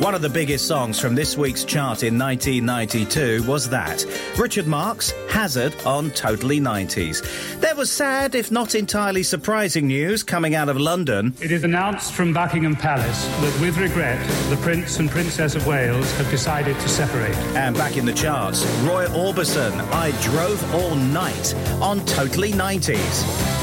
One of the biggest songs from this week's chart in 1992 was that. Richard Marx, Hazard on Totally 90s. There was sad, if not entirely surprising news coming out of London. It is announced from Buckingham Palace that with regret, the Prince and Princess of Wales have decided to separate. And back in the charts, Roy Orbison, I Drove All Night on Totally 90s.